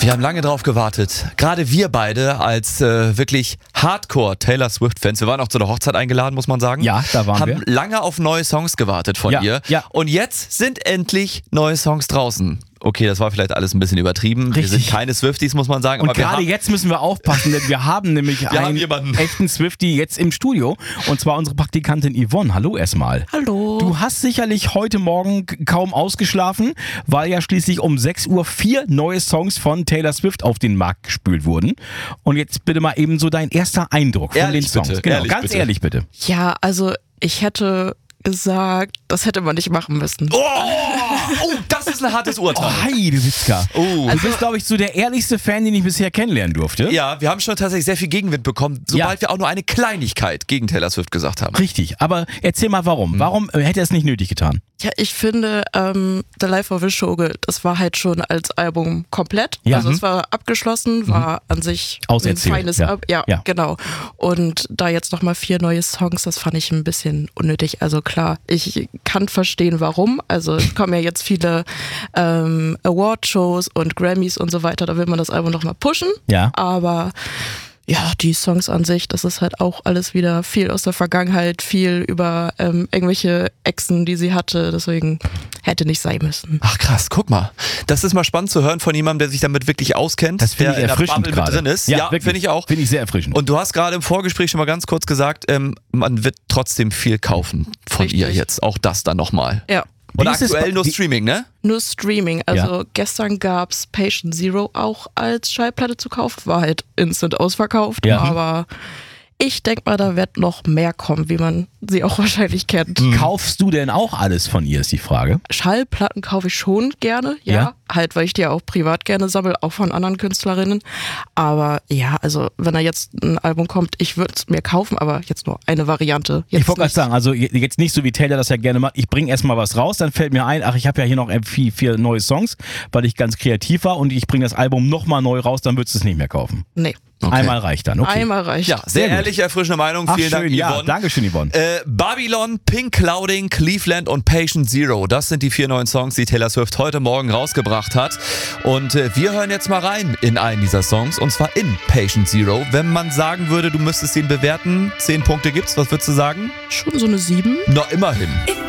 Wir haben lange drauf gewartet. Gerade wir beide als wirklich Hardcore Taylor Swift-Fans. Wir waren auch zu der Hochzeit eingeladen, muss man sagen. Ja, da waren wir. Haben lange auf neue Songs gewartet von ihr. Ja. Und jetzt sind endlich neue Songs draußen. Okay, das war vielleicht alles ein bisschen übertrieben. Richtig. Wir sind keine Swifties, muss man sagen. Und aber wir gerade haben, jetzt müssen wir aufpassen, denn wir haben nämlich einen jemanden. echten Swiftie jetzt im Studio. Und zwar unsere Praktikantin Yvonne. Hallo erstmal. Hallo. Du hast sicherlich heute Morgen kaum ausgeschlafen, weil ja schließlich um 6 Uhr 4 neue Songs von Taylor Swift auf den Markt gespült wurden. Und jetzt bitte mal eben so dein erster Eindruck von Ehrlich den Songs. bitte, Genau, ehrlich ganz bitte. ehrlich bitte. Ja, also ich hätte gesagt, das hätte man nicht machen müssen. Oh, das ist ein hartes Urteil. Oh, hi, du Witzka. Oh. Du bist, glaube ich, so der ehrlichste Fan, den ich bisher kennenlernen durfte. Ja, wir haben schon tatsächlich sehr viel Gegenwind bekommen, sobald wir auch nur eine Kleinigkeit gegen Taylor Swift gesagt haben. Richtig, aber erzähl mal warum. Warum hätte er es nicht nötig getan? Ja, ich finde, The Life of a Showgirl, das war halt schon als Album komplett. Ja. Also es war abgeschlossen, war an sich Auserzählt, ein feines ja. Album. Ja, genau. Und da jetzt nochmal 4 neue Songs, das fand ich ein bisschen unnötig. Also klar, ich kann verstehen, warum. Also es kommen ja jetzt viele Award-Shows und Grammys und so weiter, da will man das Album nochmal pushen. Ja. Aber ja, die Songs an sich, das ist halt auch alles wieder viel aus der Vergangenheit, viel über irgendwelche Exen, die sie hatte, deswegen hätte nicht sein müssen. Ach krass, guck mal. Das ist mal spannend zu hören von jemandem, der sich damit wirklich auskennt. Das finde der ich erfrischend in der Bubble gerade. mit drin ist. Ja, finde ich auch. Finde ich sehr erfrischend. Und du hast gerade im Vorgespräch schon mal ganz kurz gesagt, man wird trotzdem viel kaufen von Richtig. ihr jetzt. Auch das dann nochmal. Ja. Und Wie ist es aktuell bei- nur Streaming, ne? Nur Streaming. Also gestern gab's Patient Zero auch als Schallplatte zu kaufen. War halt instant ausverkauft. Ja. Aber ich denke mal, da wird noch mehr kommen, wie man sie auch wahrscheinlich kennt. Kaufst du denn auch alles von ihr, ist die Frage. Schallplatten kaufe ich schon gerne, ja. Halt, weil ich die auch privat gerne sammle, auch von anderen Künstlerinnen. Aber ja, also wenn da jetzt ein Album kommt, ich würde es mir kaufen, aber jetzt nur eine Variante. Jetzt Ich wollte gerade nicht. sagen, also jetzt nicht so wie Taylor das ja gerne macht, ich bringe erstmal was raus, dann fällt mir ein, ach, ich habe ja hier noch 4 neue Songs, weil ich ganz kreativ war und ich bringe das Album nochmal neu raus, dann würdest du es nicht mehr kaufen. Nee, Okay. Einmal reicht dann, okay. einmal reicht. Ja, sehr gut. ehrliche, erfrischende Meinung. Ach, Vielen Dank, schön, ja, Yvonne. Dankeschön, Yvonne. Babylon, Pink Clouding, Cleveland und Patient Zero. Das sind die 4 neuen Songs, die Taylor Swift heute Morgen rausgebracht hat. Und wir hören jetzt mal rein in einen dieser Songs, und zwar in Patient Zero. Wenn man sagen würde, du müsstest ihn bewerten, 10 Punkte gibt's, was würdest du sagen? Schon so eine 7. Na, immerhin. If